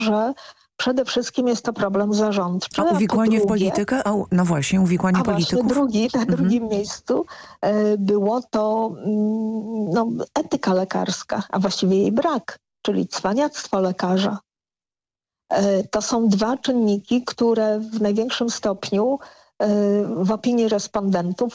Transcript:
że przede wszystkim jest to problem zarządczy. A uwikłanie w drugie, politykę? No właśnie, uwikłanie polityków? Na drugim miejscu było to etyka lekarska, a właściwie jej brak, czyli cwaniactwo lekarza. To są dwa czynniki, które w największym stopniu w opinii respondentów